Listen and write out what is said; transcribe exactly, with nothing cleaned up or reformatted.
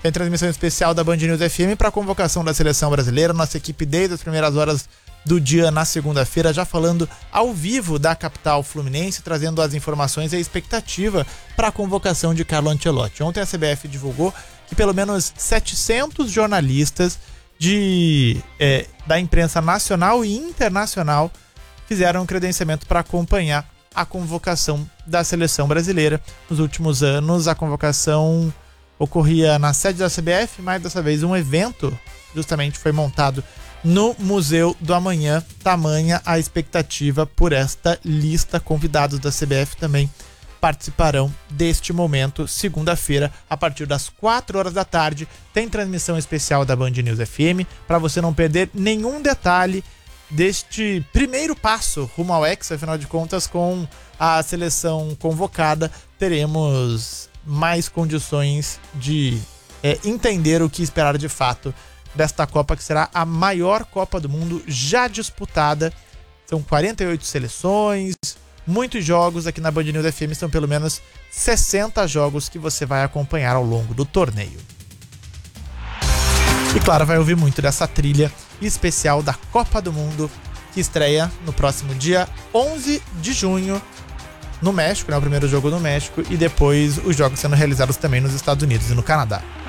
Tem transmissão especial da Band News F M para a convocação da seleção brasileira. Nossa equipe desde as primeiras horas do dia na segunda-feira, já falando ao vivo da capital fluminense, trazendo as informações e a expectativa para a convocação de Carlo Ancelotti. Ontem a C B F divulgou que pelo menos setecentos jornalistas de, é, da imprensa nacional e internacional fizeram um credenciamento para acompanhar a convocação da seleção brasileira. Nos últimos anos, a convocação ocorria na sede da C B F, mas dessa vez um evento justamente foi montado no Museu do Amanhã. Tamanha a expectativa por esta lista. Convidados da C B F também participarão deste momento. Segunda-feira, a partir das quatro horas da tarde, tem transmissão especial da Band News F M para você não perder nenhum detalhe deste primeiro passo rumo ao Hexa. Afinal de contas, com a seleção convocada, teremos mais condições de é, entender o que esperar de fato desta Copa, que será a maior Copa do Mundo já disputada. São quarenta e oito seleções, muitos jogos. Aqui na Band News F M são pelo menos sessenta jogos que você vai acompanhar ao longo do torneio. E claro, vai ouvir muito dessa trilha especial da Copa do Mundo, que estreia no próximo dia onze de junho no México, né? O primeiro jogo no México, e depois os jogos sendo realizados também nos Estados Unidos e no Canadá.